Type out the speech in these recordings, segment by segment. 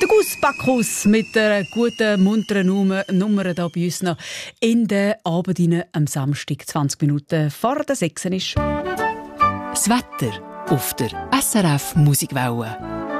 Der Gus Bacchus mit einer guten, munteren Nummer hier bei uns noch in den Abend rein, am Samstag, 20 Minuten vor der 6 ist. Das Wetter auf der SRF Musikwelle.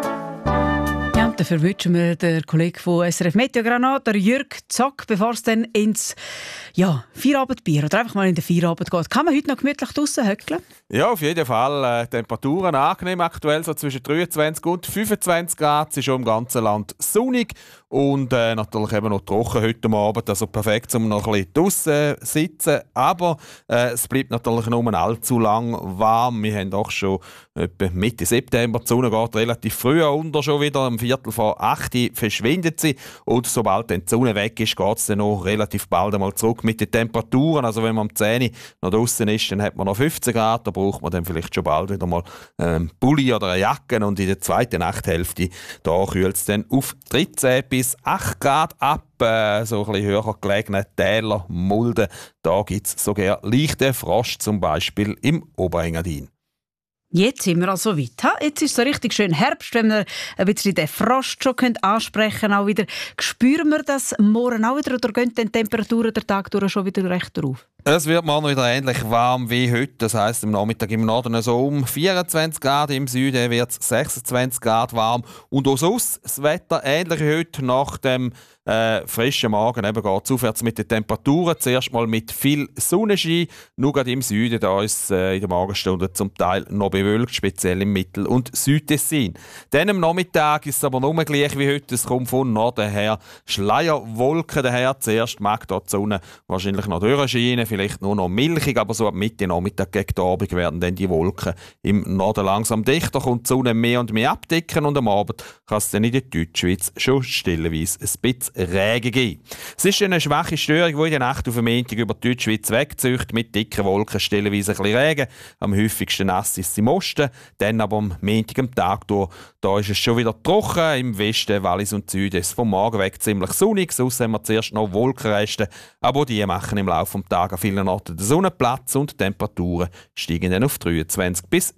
Ja, und dafür wünschen wir den Kollegen von SRF Meteogranat, der Jürg Zock, bevor es dann ins Feierabendbier oder einfach mal in den Feierabend geht. Kann man heute noch gemütlich draussen höckeln? Ja, auf jeden Fall. Temperaturen angenehm aktuell, so zwischen 23 und 25 Grad. Es ist schon im ganzen Land sonnig und natürlich eben noch trocken heute Abend. Also perfekt, um noch ein bisschen draussen zu sitzen. Aber es bleibt natürlich nur allzu lang warm. Wir haben auch schon etwa Mitte September. Die Sonne geht relativ früh unter, schon wieder. Um 7:45 verschwindet sie. Und sobald dann die Sonne weg ist, geht es dann noch relativ bald einmal zurück mit den Temperaturen. Also wenn man um 10 Uhr noch draussen ist, dann hat man noch 15 Grad. Da braucht man dann vielleicht schon bald wieder mal einen Pulli oder eine Jacke. Und in der zweiten Nachthälfte kühlt es dann auf 13 bis 8 Grad ab. So ein bisschen höher gelegene Täler, Mulden. Da gibt es sogar leichten Frost, zum Beispiel im Oberengadin. Jetzt sind wir also weit. Jetzt ist es so richtig schön Herbst, wenn wir ein bisschen den Frost schon ansprechen können. Auch wieder. Spüren wir das morgen auch wieder oder gehen die Temperaturen der Tag durch schon wieder recht drauf? Es wird morgen wieder ähnlich warm wie heute. Das heisst, am Nachmittag im Norden so um 24 Grad, im Süden wird es 26 Grad warm. Und auch sonst das Wetter ähnlich wie heute nach dem frischen Morgen. Eben geht es aufwärts mit den Temperaturen. Zuerst mal mit viel Sonnenschein. Nur gerade im Süden, da ist es in der Morgenstunde zum Teil noch bewölkt, speziell im Mittel- und Südtessin. Dann am Nachmittag ist es aber nur gleich wie heute. Es kommt von Norden her Schleierwolken daher. Zuerst mag dort die Sonne wahrscheinlich noch durchscheinen, vielleicht nur noch milchig, aber so ab Mitte Nachmittag gegen den Abend werden dann die Wolken im Norden langsam dichter, kommt die Sonne mehr und mehr abdecken und am Abend kann es dann in der Deutschschweiz schon stellenweise ein bisschen Regen geben. Es ist eine schwache Störung, die in der Nacht auf den Montag über die Deutschschweiz wegzieht, mit dicken Wolken, stellenweise ein bisschen Regen. Am häufigsten nass ist es im Osten, dann aber am Montag am Tag durch. Da ist es schon wieder trocken, im Westen, Wallis und Süden ist es vom Morgen weg ziemlich sonnig, sonst haben wir zuerst noch Wolkenreste, aber die machen im Laufe des Tages an vielen Orten den Sonnenplatz und die Temperaturen steigen dann auf 23 bis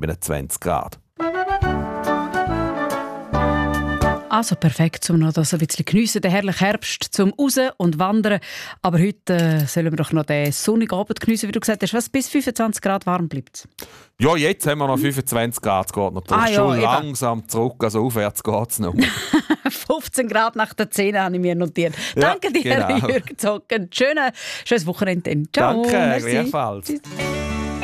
27 Grad. Also perfekt, um noch das ein bisschen geniessen, den herrlichen Herbst zum Raus und Wandern. Aber heute sollen wir doch noch den sonnigen Abend geniessen, wie du gesagt hast, was bis 25 Grad warm bleibt. Ja, jetzt haben wir noch 25 Grad, es geht natürlich schon langsam zurück, also aufwärts geht es noch. 15 Grad nach der 10 habe ich mir notiert. Ja, Danke dir, genau. Jürgen Zocken. Schönes Wochenende. Ciao. Danke, Merci. gleichfalls. Tschüss.